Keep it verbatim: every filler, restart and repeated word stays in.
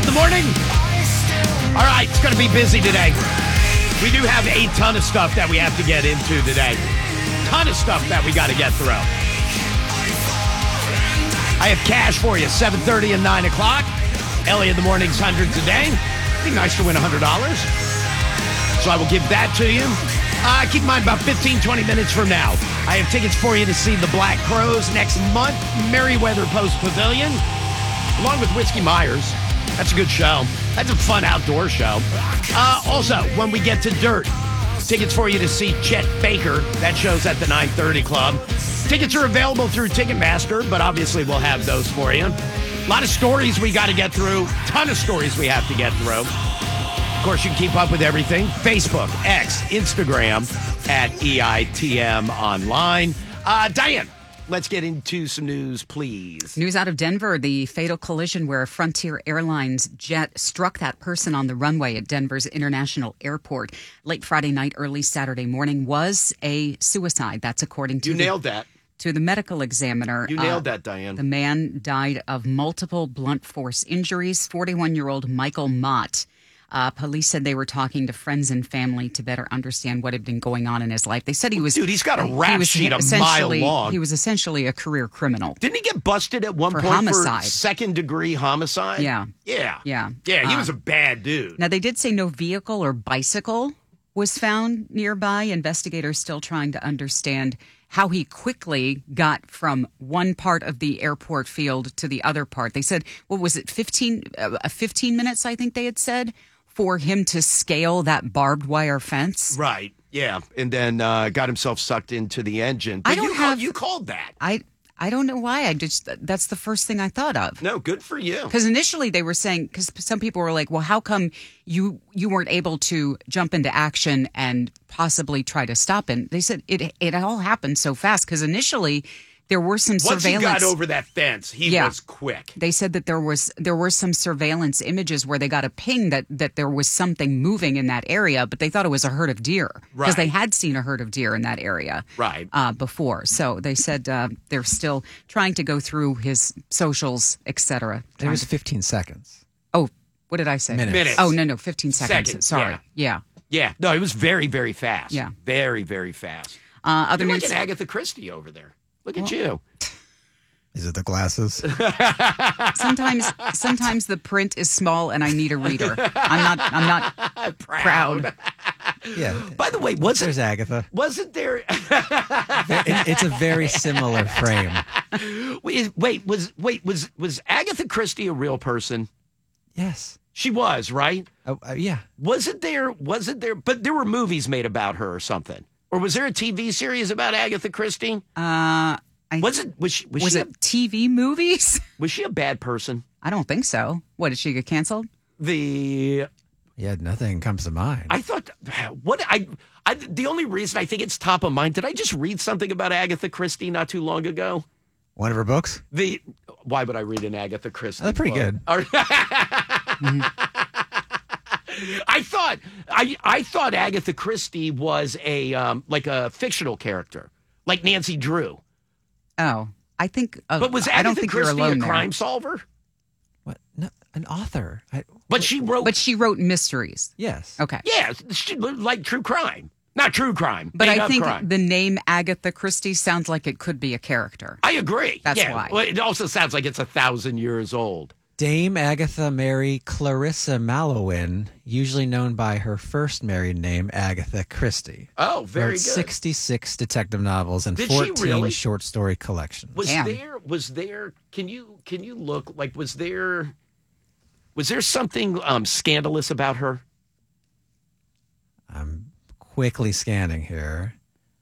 Elliot in the morning. All right, it's going to be busy today. We do have a ton of stuff that we have to get into today. Ton of stuff that we got to get through. I have cash for you, seven thirty and nine o'clock. Elliot in the morning's hundreds a day. It'd be nice to win one hundred dollars. So I will give that to you. Uh, keep in mind, about fifteen, twenty minutes from now, I have tickets for you to see the Black Crowes next month, Merriweather Post Pavilion, along with Whiskey Myers. That's a good show. That's a fun outdoor show. Uh, also, when we get to Dirt, tickets for you to see Chet Baker. That show's at the nine thirty Club. Tickets are available through Ticketmaster, but obviously we'll have those for you. A lot of stories we got to get through. Ton of stories we have to get through. Of course, you can keep up with everything. Facebook, X, Instagram, at E I T M Online. Uh, Diane, let's get into some news, please. News out of Denver, the fatal collision where a Frontier Airlines jet struck that person on the runway at Denver's International Airport late Friday night, early Saturday morning was a suicide. That's according to You the, nailed that. to the medical examiner. You nailed uh, that, Diane. The man died of multiple blunt force injuries. forty-one-year-old Michael Mott. Uh, police said they were talking to friends and family to better understand what had been going on in his life. They said he was... Dude, he's got a he rap was sheet a mile essentially- long. He was essentially a career criminal. Didn't he get busted at one For point homicide. for second-degree homicide? Yeah. Yeah. Yeah. Yeah, he Uh, was a bad dude. Now, they did say no vehicle or bicycle was found nearby. Investigators still trying to understand how he quickly got from one part of the airport field to the other part. They said, what was it, fifteen, uh, fifteen minutes, I think they had said, for him to scale that barbed wire fence? Right, yeah. And then uh, got himself sucked into the engine. But I don't you have- Called, you called that. I I don't know why. I just that's the first thing I thought of. No, good for you. Because initially they were saying, because some people were like, well, how come you you weren't able to jump into action and possibly try to stop him? They said it it all happened so fast because initially there were some Once he surveillance. got over that fence, he Yeah. was quick. They said that there was there were some surveillance images where they got a ping that, that there was something moving in that area, but they thought it was a herd of deer because Right. they had seen a herd of deer in that area Right. uh, before. So they said uh, they're still trying to go through his socials, et cetera. It was fifteen seconds. Oh, what did I say? Minutes. Minutes. Oh, no, no, fifteen seconds. Seconds, Sorry. Yeah. Yeah, no, he was very, very fast. Yeah. Very, very fast. Uh, other You're news. like an Agatha Christie over there. Look at you. Is it the glasses? Sometimes, sometimes the print is small, and I need a reader. I'm not. I'm not proud. Yeah. By the way, wasn't, There's Agatha. wasn't there... It, it's a very similar frame. wait, wait, was wait was was Agatha Christie a real person? Yes. She was, right? Oh, uh, yeah. Wasn't there, wasn't there, but there were movies made about her or something. Or was there a T V series about Agatha Christie? Uh, I, Was it, was she, was, was she, it T V movies? A, was she a bad person? I don't think so. What, did she get canceled? The, Yeah, nothing comes to mind. I thought, what, I, I, the only reason I think it's top of mind, did I just read something about Agatha Christie not too long ago? One of her books? The, why would I read an Agatha Christie? Oh, they're pretty book? good. Or- I thought I I thought Agatha Christie was a um, like a fictional character, like Nancy Drew. Oh, I think. Uh, But was I Agatha don't think Christie you're a alone crime there. solver? What? No, an author. I, But she wrote. But she wrote mysteries. yes. Okay. yeah, she like true crime, not true crime. But made I up think crime. the name Agatha Christie sounds like it could be a character. I agree. That's yeah. why. Well, it also sounds like it's a thousand years old. Dame Agatha Mary Clarissa Mallowin, usually known by her first married name, Agatha Christie. Oh, very wrote good. sixty-six detective novels and Did she fourteen really? short story collections. Was Damn. there? Was there? Can you can you look like? Was there? Was there something um, scandalous about her? I'm quickly scanning here.